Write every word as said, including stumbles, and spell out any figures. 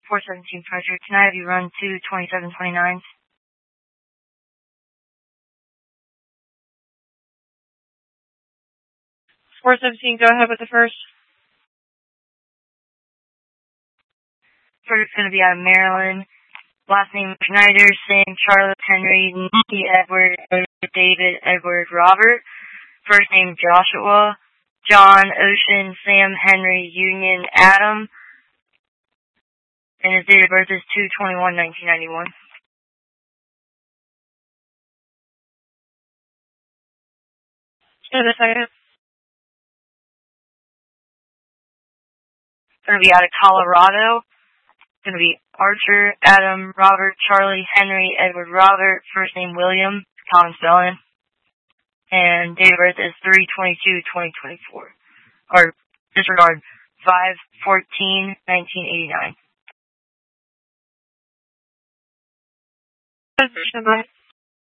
four seventeen pressure. Can I have you run two twenty-seven twenty-nines? four seventeen, go ahead with the first. First going to be out of Maryland. Last name Schneider, Sam, Charlotte, Henry, Nikki, Edward, David, Edward, Robert. First name Joshua, John, Ocean, Sam, Henry, Union, Adam. And his date of birth is two twenty-one nineteen ninety-one. Just a second. Going to be out of Colorado. Going to be Archer, Adam, Robert, Charlie, Henry, Edward, Robert. First name William, common spelling. And date of birth is three twenty-two twenty twenty-four. Or, disregard, five fourteen nineteen eighty-nine. Bye.